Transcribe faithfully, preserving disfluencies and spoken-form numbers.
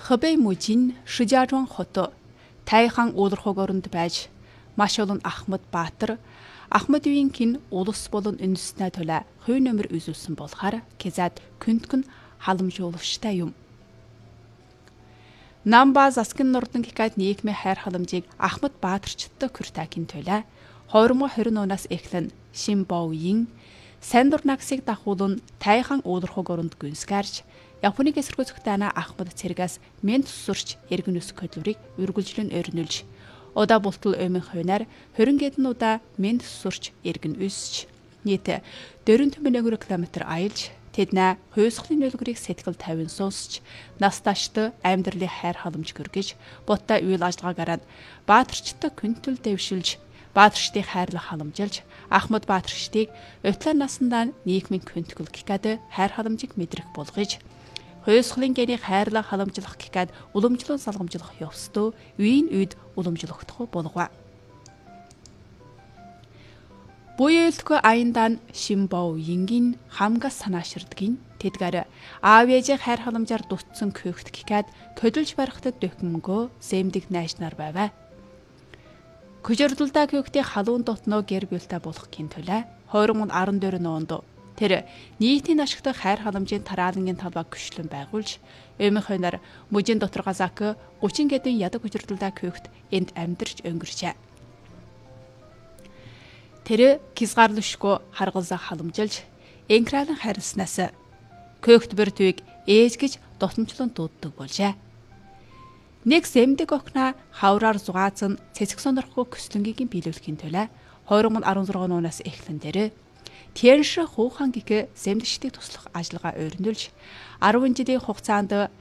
Хэбэй мужийн Шижажуан хот Тайхан уулархогоронд байж маш олон Ахмад Баатар Ахмад Уинкийн улс болон үндэснээ тула хувь нэмэр үзүүлсэн болохоор Кизад күнтгэн халамжуулвштай юм. Намба засгийн нурдан хикад нийгмийн хайр халамжийг Ахмад Баатарчдад Куртакийн тула двадцать двадцать оноос эхлэн Шимбоуийн сайн дурнагсыг дахуулан Тайхан уулархогоронд гүнсгаарч Японыг эсэргүүцэхтэйна Ахмад цэргээс мен тусурч эргэн үс хөдөлмөрийг үргэлжлэн өрнүүлж удаа бултал өмийн хувинаар хорин гэдэн удаа мен тусурч эргэн үсч нийт дөрвөн километр аялж тэднээ хуйсгалын нөлгөрийг сэтгэл тавин сонсч насташд амьдралын хайр халамж гөргөж бутта үйл ажиллагаагаар Баатарчдад күнтэл дэвшилж Баатарчдыг хайрлах халамжилж Ахмад Баатарчдыг утлаа насандаа нийгмийн күнтгэл гикад хайр халамжийг мэдрэх болгож Хуйсгалын гэрийг хайрлах халамжлах гикад уламжлал салгамжлах ёстой үеийн үед уламжлахдах болгоо. Буйэлтгүй аяндан Шимбоуингийн хамгас санааширдгийн тэдгээр аав ээжийн хайр халамжаар дутсан көөхт гикад хөдөлж барихтад дөхмөнгөө сэмдэг найшнаар байваа. Күжирлдаа көөхтийн халуун дотноо гэр бүлтэй болох гин төлөө двадцать дөрвөн онд тэр нийтийн ашигтай хайр халамжийн тараалангийн талбай гүшлэн байгуулж өмийн хойноор мужийн доторгоосак тридцать гэдэн ядаг хүчрэлдээ көөхт энд амьдарч өнгөрчээ. Тэр кизгарлушгүй харгалзаа халамжилж энкралан харилснаас көөхт бэртвийг ээж гэж дотомчлон дууддаг болжээ. Нэг сэмдэг охноо хавраар зугаацсан цэцэг сонорхгүй көслөнгийн биелүүлэхийн төлөө двадцать дөрвөн оноос эхлэн дээр Тянш хуухан гик сэмдэгчдийг туслах ажиллагаа өрнүүлж десять жилийн хугацаанд